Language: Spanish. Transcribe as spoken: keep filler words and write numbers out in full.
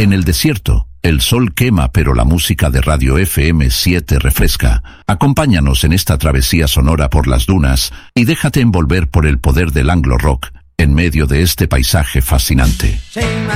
En el desierto, el sol quema, pero la música de Radio F M siete refresca. Acompáñanos en esta travesía sonora por las dunas y déjate envolver por el poder del anglo rock en medio de este paisaje fascinante.